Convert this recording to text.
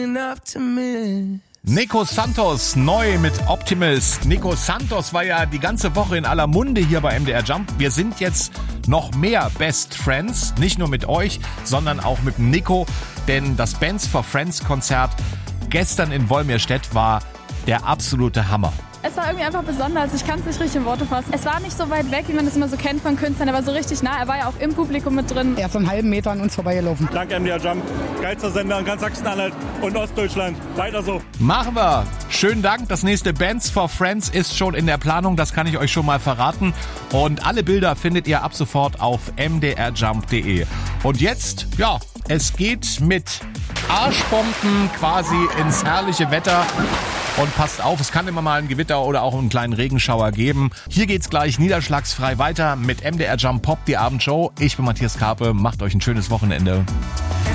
Nico Santos neu mit Optimist. Nico Santos war ja die ganze Woche in aller Munde hier bei MDR Jump. Wir sind jetzt noch mehr Best Friends, nicht nur mit euch, sondern auch mit Nico, denn das Bands for Friends Konzert gestern in Wolmirstedt war der absolute Hammer. Es war irgendwie einfach besonders, ich kann es nicht richtig in Worte fassen. Es war nicht so weit weg, wie man das immer so kennt von Künstlern, er war so richtig nah, er war ja auch im Publikum mit drin. Er ist einen halben Meter an uns vorbeigelaufen. Dank MDR Jump, geilster Sender in ganz Sachsen-Anhalt und Ostdeutschland. Weiter so. Machen wir. Schönen Dank. Das nächste Bands for Friends ist schon in der Planung, das kann ich euch schon mal verraten. Und alle Bilder findet ihr ab sofort auf mdrjump.de. Und jetzt, ja, es geht mit Arschbomben quasi ins herrliche Wetter. Und passt auf, es kann immer mal ein Gewitter oder auch einen kleinen Regenschauer geben. Hier geht's gleich niederschlagsfrei weiter mit MDR Jump Pop, die Abendshow. Ich bin Matthias Karpe, macht euch ein schönes Wochenende.